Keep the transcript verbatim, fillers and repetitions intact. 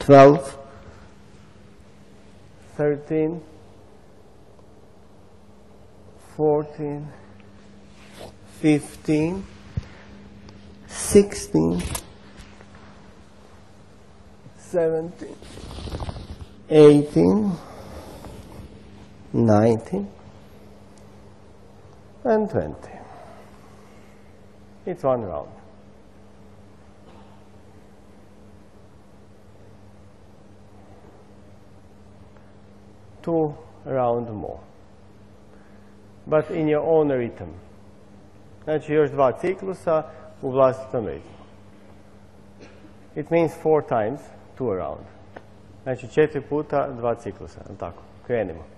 twelve, thirteen, fourteen, fifteen, sixteen, seventeen, eighteen, nineteen, and twenty. It's one round. Two round more. But in your own rhythm. Znači još dva ciklusa u vlastitom ritmu. It means four times, two around. Znači četiri puta dva ciklusa. Tako, krenimo.